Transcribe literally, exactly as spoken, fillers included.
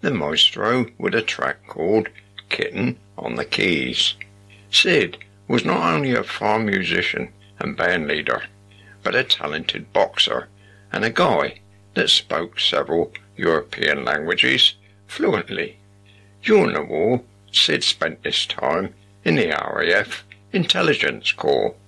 the maestro with a track called Kitten on the Keys. Sid was not only a fine musician and band leader, but a talented boxer and a guy that spoke several European languages fluently. During the war, Sid spent this time in the R A F Intelligence Corps.